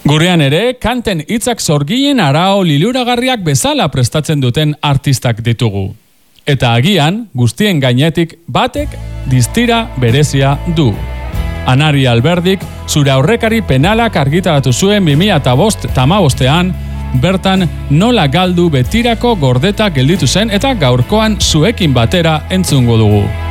Gurean ere, kanten hitzak zorginen arao liluragarriak bezala prestatzen duten artistak ditugu. Eta agian, guztien gainetik batek distira berezia du. Anari Alberdik zure aurrekari penalak argitaratu zuen 2015ean, bertan nola galdu betirako gordeta gelditu zen eta gaurkoan zuekin batera entzungo dugu.